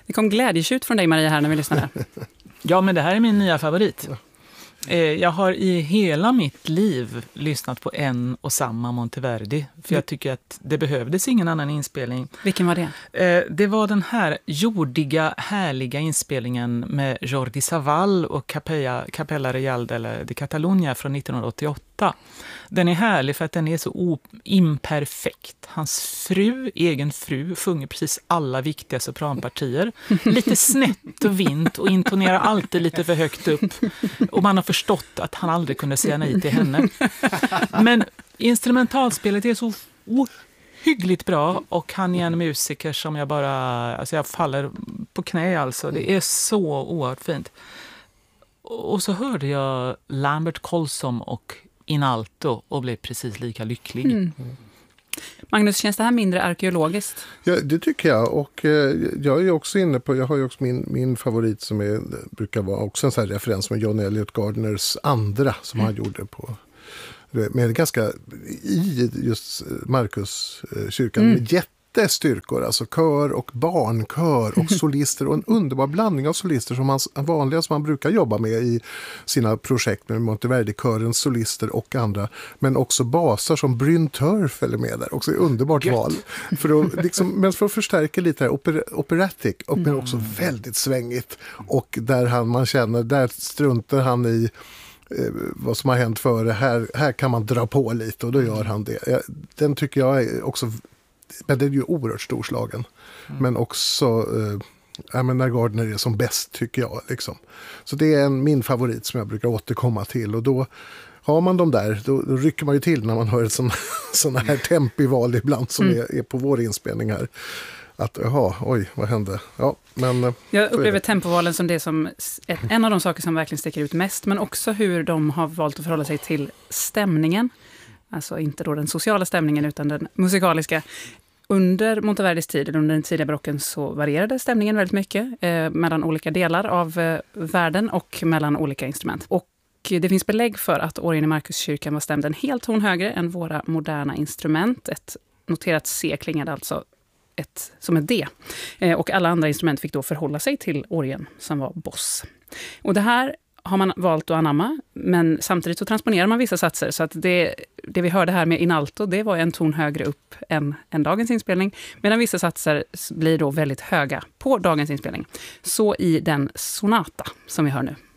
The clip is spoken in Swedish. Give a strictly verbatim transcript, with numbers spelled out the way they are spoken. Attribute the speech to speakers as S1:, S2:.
S1: Det kom glädjetjut från dig, Maria, här när vi lyssnade.
S2: Ja, men det här är min nya favorit. Jag har i hela mitt liv lyssnat på en och samma Monteverdi. För jag tycker att det behövdes ingen annan inspelning.
S1: Vilken var det?
S2: Det var den här jordiga, härliga inspelningen med Jordi Savall och Capella, Capella Real de Catalunya från nittonhundraåttioåtta. Den är härlig för att den är så imperfekt. Hans fru, egen fru, sjunger precis alla viktiga sopranpartier. Lite snett och vint och intonerar alltid lite för högt upp. Och man har förstått att han aldrig kunde säga nej till henne. Men instrumentalspelet är så ohyggligt bra och han är en musiker som jag bara, alltså jag faller på knä alltså. Det är så oerhört fint. Och så hörde jag Lambert Colsom och In Alto och blev precis lika lycklig. Mm.
S1: Magnus, känns det här mindre arkeologiskt?
S3: Ja, det tycker jag. Och eh, jag är också inne på, jag har ju också min, min favorit som är, brukar vara också en sån här referens med John Eliot Gardners andra som mm. han gjorde på, med ganska i just Markus eh, kyrkan mm. med jätte styrkor, alltså kör och barnkör och solister och en underbar blandning av solister som man vanliga som man brukar jobba med i sina projekt med Monteverdi-körens solister och andra, men också basar som Bryn Turf eller med där, också underbart Gött. val för att, liksom, men för att förstärka lite här oper, operatic och men också väldigt svängigt och där han, man känner, där struntar han i eh, vad som har hänt före, här, här kan man dra på lite och då gör han det. Den tycker jag är också, men det är ju oerhört storslagen. Mm. Men också eh, ja, men när Gardner är som bäst tycker jag. Liksom. Så det är en, min favorit som jag brukar återkomma till. Och då har man dem där, då, då rycker man ju till när man hör ett sån, såna här tempival ibland som mm. är, är på vår inspelning här. Att, jaha, oj, vad hände? Ja, men,
S1: jag upplever tempovalen som det som ett, en av de saker som verkligen sticker ut mest, men också hur de har valt att förhålla sig till stämningen. Alltså inte då den sociala stämningen utan den musikaliska. Under Monteverdis tid, under den tidiga barocken, så varierade stämningen väldigt mycket eh, mellan olika delar av eh, världen och mellan olika instrument. Och det finns belägg för att orgeln i Markuskyrkan var stämd en hel ton högre än våra moderna instrument. Ett noterat C klingade alltså ett, som ett D. Eh, och alla andra instrument fick då förhålla sig till orgeln som var boss. Och det här har man valt att anamma, men samtidigt så transponerar man vissa satser. Så att det, det vi hörde här med In Alto, det var en ton högre upp än, än dagens inspelning. Medan vissa satser blir då väldigt höga på dagens inspelning. Så i den sonata som vi hör nu.